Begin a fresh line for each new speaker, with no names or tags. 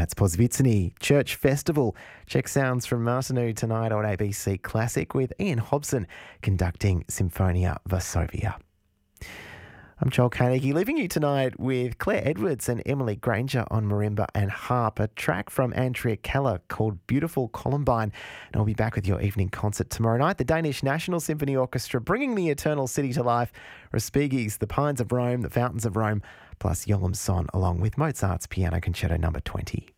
That's Pozvitsny Church Festival. Check sounds from Martineau tonight on ABC Classic with Ian Hobson conducting Symphonia Varsovia. I'm Joel Carnegie, leaving you tonight with Claire Edwards and Emily Granger on marimba and harp, a track from Andrea Keller called Beautiful Columbine. And I'll be back with your evening concert tomorrow night. The Danish National Symphony Orchestra bringing the Eternal City to life, Respighi's The Pines of Rome, The Fountains of Rome, plus Yolam Son along with Mozart's Piano Concerto No. 20.